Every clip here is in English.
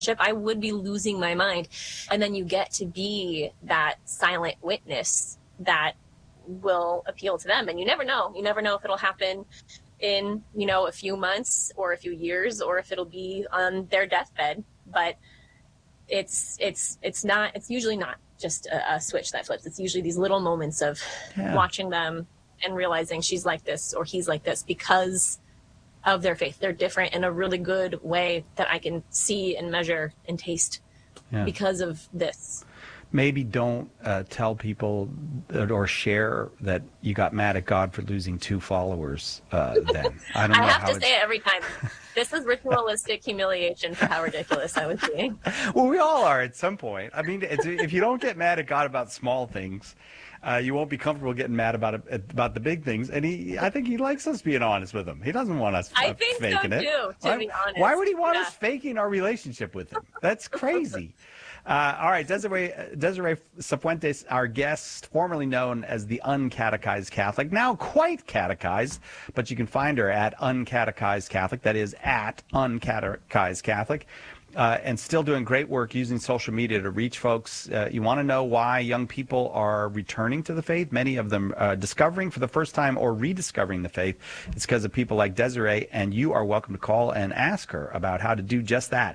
I would be losing my mind. And then you get to be that silent witness that will appeal to them. And you never know. You never know if it'll happen in, a few months or a few years, or if it'll be on their deathbed. But it's usually not just a switch that flips. It's usually these little moments of watching them and realizing she's like this or he's like this because of their faith. They're different in a really good way that I can see and measure and taste because of this. Maybe don't tell people or share that you got mad at God for losing 2 followers then. I don't know. I have to say it every time. This is ritualistic humiliation for how ridiculous I was being. Well, we all are at some point. I mean, if you don't get mad at God about small things, you won't be comfortable getting mad about the big things. And I think he likes us being honest with him. He doesn't want us faking it. I think so, too, to be honest. Why would he want us faking our relationship with him? That's crazy. All right, Desiree Cifuentes, our guest, formerly known as the Uncatechized Catholic, now quite catechized, but you can find her at Uncatechized Catholic, that is at Uncatechized Catholic, and still doing great work using social media to reach folks. You want to know why young people are returning to the faith, many of them discovering for the first time or rediscovering the faith. It's because of people like Desiree, and you are welcome to call and ask her about how to do just that.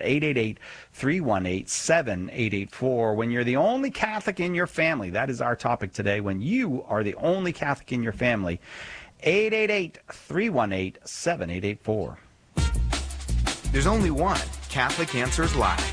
888-318-7884. When you're the only Catholic in your family, that is our topic today. When you are the only Catholic in your family, 888-318-7884. There's only one Catholic Answers Live.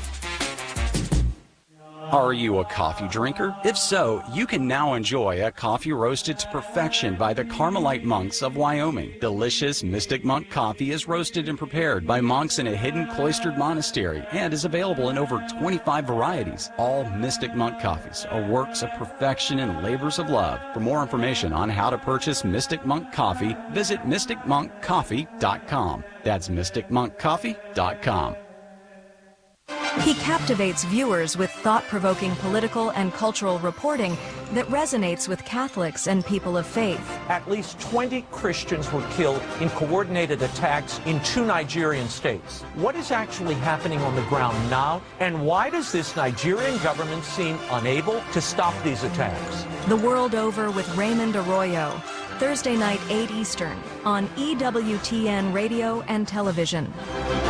Are you a coffee drinker? If so, you can now enjoy a coffee roasted to perfection by the Carmelite monks of Wyoming. Delicious Mystic Monk coffee is roasted and prepared by monks in a hidden cloistered monastery and is available in over 25 varieties. All Mystic Monk coffees are works of perfection and labors of love. For more information on how to purchase Mystic Monk coffee, visit mysticmonkcoffee.com. That's mysticmonkcoffee.com. He captivates viewers with thought-provoking political and cultural reporting that resonates with Catholics and people of faith. At least 20 Christians were killed in coordinated attacks in 2 Nigerian states. What is actually happening on the ground now, and why does this Nigerian government seem unable to stop these attacks? The World Over with Raymond Arroyo, Thursday night, 8 Eastern, on EWTN Radio and Television.